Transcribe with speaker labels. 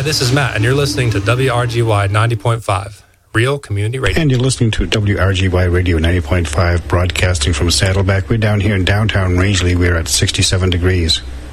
Speaker 1: this is Matt, and you're listening to WRGY 90.5, Real Community Radio.
Speaker 2: And you're listening to WRGY Radio 90.5, broadcasting from Saddleback. We're down here in downtown Rangeley. We're at 67 degrees.